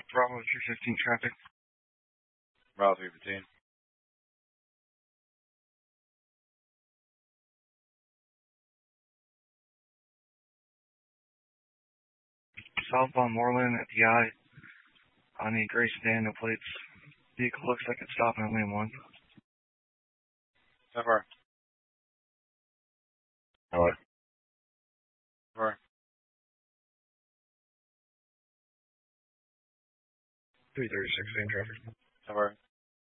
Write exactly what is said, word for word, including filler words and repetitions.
Bravo three fifteen traffic. Bravo three fifteen. Southbound Moreland at the eye. I need gray sedan, no plates. Vehicle looks like it's stopping at lane one. How far? How far? How far? three thirty-six, same traffic. How far?